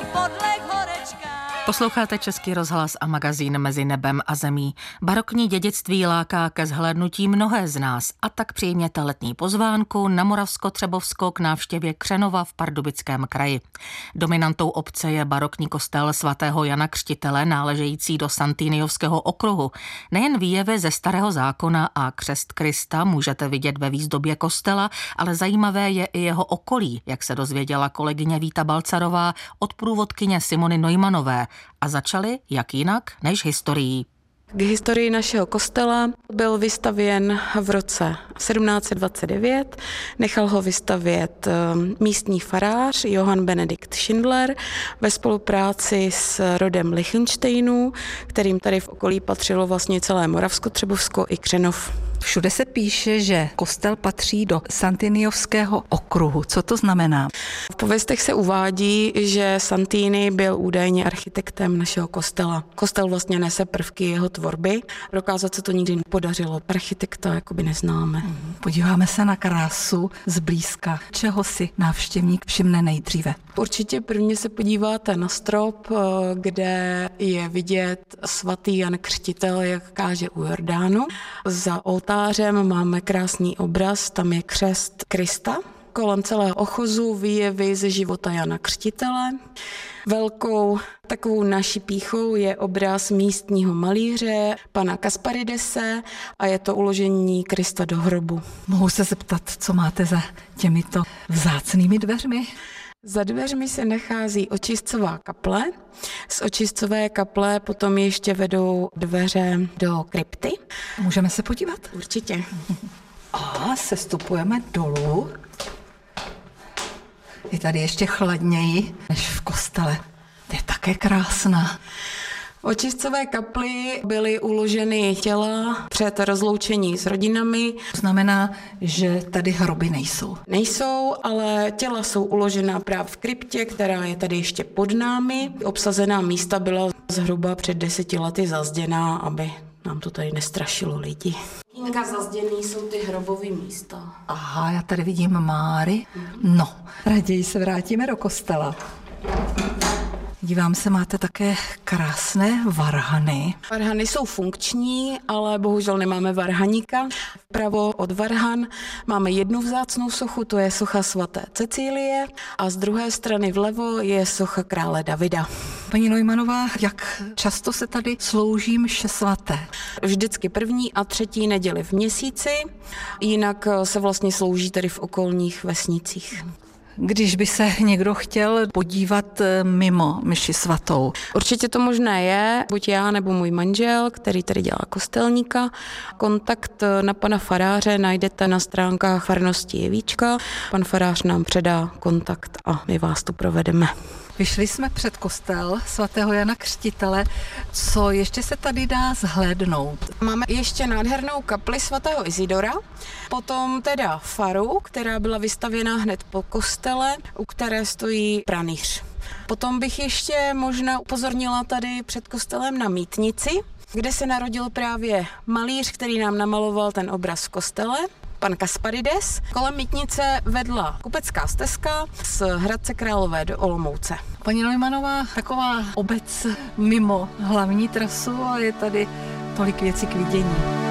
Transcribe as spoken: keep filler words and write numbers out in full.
Posloucháte Český rozhlas a magazín Mezi nebem a zemí. Barokní dědictví láká ke zhlédnutí mnohé z nás, a tak přijměte letní pozvánku na Moravsko-Třebovsko k návštěvě Křenova v Pardubickém kraji. Dominantou obce je barokní kostel svatého Jana Křtitele, náležející do Santiniovského okruhu. Nejen výjevy ze Starého zákona a křest Krista můžete vidět ve výzdobě kostela, ale zajímavé je i jeho okolí, jak se dozvěděla kolegyně Víta Balcarová od průvodkyně Simony Neumanové. A začali jak jinak než historií. K historii našeho kostela byl vystavěn v roce sedmnáct dvacet devět. Nechal ho vystavět místní farář Johann Benedikt Schindler ve spolupráci s rodem Lichtenštejnů, kterým tady v okolí patřilo vlastně celé Moravsko-Třebovsko i Křenov. Všude se píše, že kostel patří do Santiniovského okruhu. Co to znamená? V pověstech se uvádí, že Santini byl údajně architektem našeho kostela. Kostel vlastně nese prvky jeho tvorby. Prokázat se to nikdy nepodařilo. Architekta jakoby neznáme. Podíváme se na krásu zblízka. Čeho si návštěvník všimne nejdříve? Určitě prvně se podíváte na strop, kde je vidět svatý Jan Křtitel, jak káže u Jordánu. Za oltářem máme krásný obraz, tam je křest Krista. Kolem celého ochozu výjevy ze života Jana Křtitele. Velkou takovou naší pýchou je obraz místního malíře, pana Kasparidese, a je to uložení Krista do hrobu. Mohu se zeptat, co máte za těmito vzácnými dveřmi? Za dveřmi se nachází očistcová kaple. Z očistcové kaple potom ještě vedou dveře do krypty. Můžeme se podívat? Určitě. A sestupujeme dolů. Je tady ještě chladněji než v kostele. To je také krásná. V očistcové kapli byly uloženy těla před rozloučení s rodinami. To znamená, že tady hroby nejsou. Nejsou, ale těla jsou uložena právě v kryptě, která je tady ještě pod námi. Obsazená místa byla zhruba před deseti lety zazděná, aby nám to tady nestrašilo lidi. Kýnka zazděný jsou ty hrobové místa. Aha, já tady vidím Máry. No, raději se vrátíme do kostela. Dívám se, máte také krásné varhany. Varhany jsou funkční, ale bohužel nemáme varhaníka. Vpravo od varhan máme jednu vzácnou sochu, to je socha svaté Cecílie, a z druhé strany vlevo je socha krále Davida. Paní Neumannová, jak často se tady slouží mše svaté? Vždycky první a třetí neděli v měsíci, jinak se vlastně slouží tady v okolních vesnicích. Když by se někdo chtěl podívat mimo mši svatou? Určitě to možné je, buď já nebo můj manžel, který tady dělá kostelníka. Kontakt na pana faráře najdete na stránkách farnosti Jevíčka. Pan farář nám předá kontakt a my vás tu provedeme. Vyšli jsme před kostel svatého Jana Křtitele. Co ještě se tady dá zhlédnout? Máme ještě nádhernou kapli svatého Izidora, potom teda faru, která byla vystavěna hned po kostele, u které stojí pranýř. Potom bych ještě možná upozornila tady před kostelem na mýtnici, kde se narodil právě malíř, který nám namaloval ten obraz v kostele, pan Kasparides. Kolem mýtnice vedla kupecká stezka z Hradce Králové do Olomouce. Paní Neumannová, taková obec mimo hlavní trasu, a je tady tolik věcí k vidění.